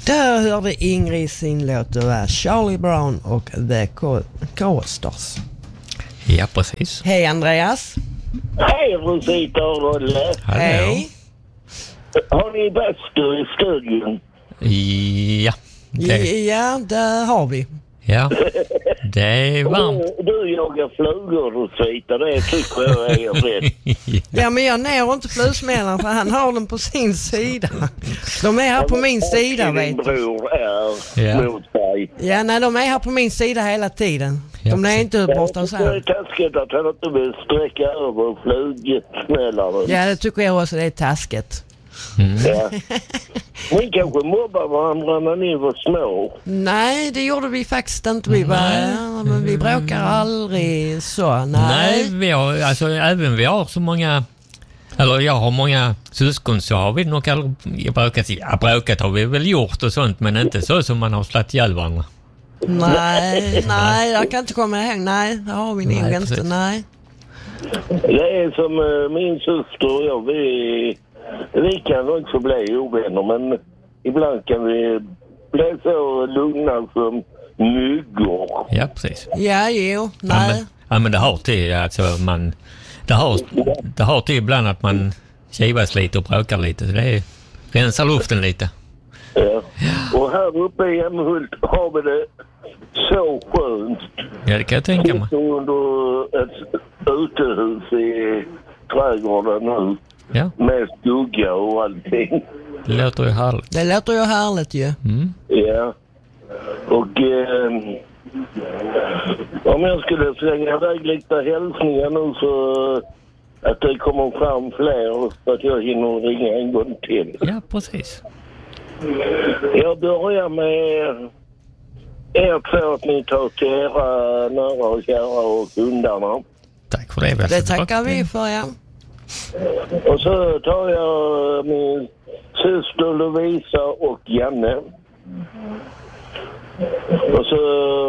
Där hörde Ingrid sin låt, det var Charlie Brown och The Coasters. Ja, precis. Hej Andreas. Hej Rosita och Rolle. Hej. Har ni bastu i studion? Ja. Ja, det har vi. Ja, det är varmt. Du jagar flugor Rosita, det tycker jag är rätt. Ja, men jag når inte flugsmällan för han har den på sin sida. De är här på min sida, vet du. Bror är mot dig. Ja, nej, de är här på min sida hela tiden. De är inte borta så Det är här. taskigt att han inte vill sträcka över flugsmällaren. Ja, det tycker jag också, det är taskigt. Ja. Ni kanske mobbar varandra när ni var små. Nej, det gjorde vi faktiskt inte. Men vi bråkar aldrig så. Nej, vi har, alltså även vi har så många, eller jag har många syskon, så har vi nog aldrig bråkat har vi väl gjort och sånt, men inte så som man har slagit ihjäl varandra. Nej, jag kan inte komma ihåg. Nej, det har vi nog inte. Nej. Det är som min syster och jag, vi kan också bli ovänner, men ibland kan vi bli så lugna som myggor. Ja, precis. Ja, jo, nej. Ja, men det har till, alltså det har till ibland att man kivas lite och bråkar lite, så det är rensa luften lite. Ja. Och här uppe i Älmhult har vi det så skönt. Ja, det kan jag tänka mig. Under ett utehus i trädgården nu. Ja. Med skugga och allting. Det låter ju härligt. Det låter ju härligt ju. Ja. Och om jag skulle slänga iväg lite hälsningar nu så att det kommer fram fler så att jag hinner ringa en gång till. Ja, precis. Jag börjar med två att ni tar till era nära och kära och hundarna. Tack för det. Det tackar vi för, ja. Och så tar jag min syster Lovisa och Janne. Och så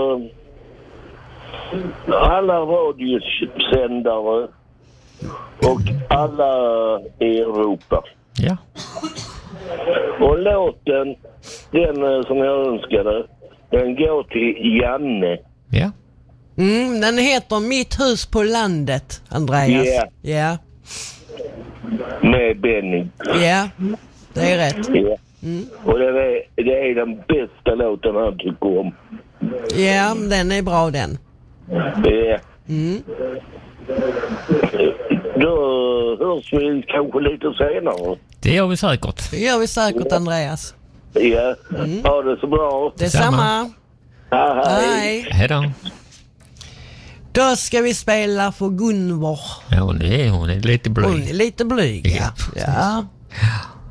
alla radiosändare och alla i Europa. Ja. Och låten, den som jag önskade, den går till Janne. Ja. Den heter Mitt hus på landet, Andreas. Ja. Med Benny. Ja, det är rätt. Ja. Och det är den bästa låten han tycker om. Ja, den är bra den. Ja. Då hörs vi kanske lite senare. Det gör vi säkert. Det gör vi säkert, Andreas. Ja, ha det så bra. Detsamma. Hej. Hej då. Då ska vi spela för Gunvor. Ja, hon är lite blyg. Hon är lite blyg, ja.